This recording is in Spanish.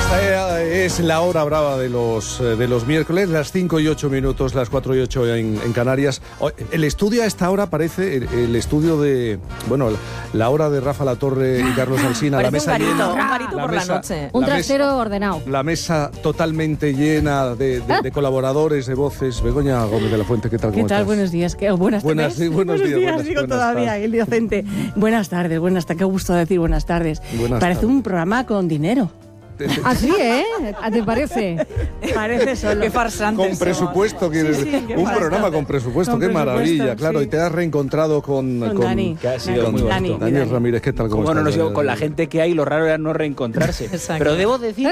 Es la hora brava de los miércoles, las 5 y 8 minutos, las 4 y 8 en Canarias. El estudio a esta hora parece el estudio de, bueno, la hora de Rafa Latorre y Carlos Alsina. La mesa llena. Un garito por la noche. Un trasero ordenado. La mesa totalmente llena de colaboradores, de voces. Begoña Gómez de la Fuente, ¿qué tal? ¿Qué tal? Buenos días. Buenas tardes. Sí, buenos días. Digo todavía, el inocente. Buenas tardes, qué gusto decir buenas tardes. Parece un programa con dinero. Así, ¿eh? ¿Te parece? Parece solo. Qué farsantes. Con presupuesto, qué programa con presupuesto, qué maravilla, claro. Sí. Y te has reencontrado con Dani. Que ha sido muy bonito. Daniel Ramírez, ¿qué tal? ¿Cómo estás? Bueno, con la gente que hay, lo raro era no reencontrarse. Exacto. Pero debo decir